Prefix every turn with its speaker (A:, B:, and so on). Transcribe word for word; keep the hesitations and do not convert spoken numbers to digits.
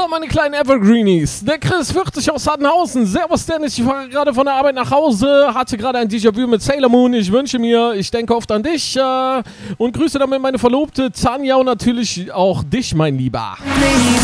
A: meine kleinen Evergreenies. Der Chris vierzig aus Hattenhausen. Servus Dennis, ich fahre gerade von der Arbeit nach Hause. Hatte gerade ein Déjà-vu mit Sailor Moon. Ich wünsche mir, ich denke oft an dich. Äh, und grüße damit meine Verlobte Tanja und natürlich auch dich, mein Lieber.
B: Lady